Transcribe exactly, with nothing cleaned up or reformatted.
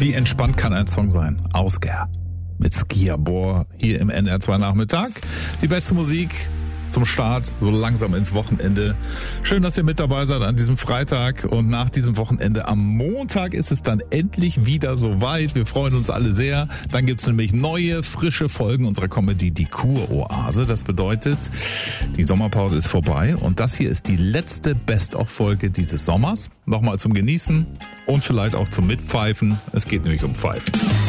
Wie entspannt kann ein Song sein? Ausgär mit Skiabor hier im N R zwei Nachmittag. Die beste Musik zum Start, so langsam ins Wochenende. Schön, dass ihr mit dabei seid an diesem Freitag und nach diesem Wochenende am Montag ist es dann endlich wieder soweit. Wir freuen uns alle sehr. Dann gibt's nämlich neue, frische Folgen unserer Comedy Die Kuroase. Das bedeutet, die Sommerpause ist vorbei und das hier ist die letzte Best-of-Folge dieses Sommers. Nochmal zum Genießen und vielleicht auch zum Mitpfeifen. Es geht nämlich um Pfeifen.